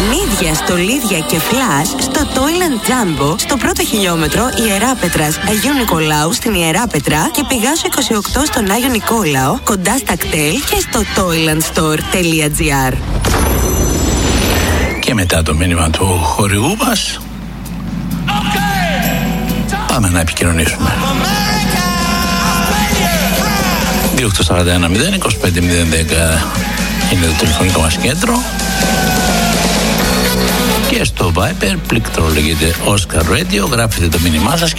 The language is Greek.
Μύδια, στολίδια και φλάς στο Toyland Jumbo, στο πρώτο χιλιόμετρο Ιεράπετρας Αγίου Νικολάου στην Ιεράπετρα και Πηγάσου 28 στον Άγιο Νικόλαο, κοντά στα κτέλ και στο toylandstore.gr. Και μετά το μήνυμα του χορηγού μας, πάμε να επικοινωνήσουμε. 2841-025-010 είναι το τηλεφωνικό μας κέντρο. Και στο Viber πλήκτρο λέγεται Oscar Radio, γράφετε το μήνυμά σας και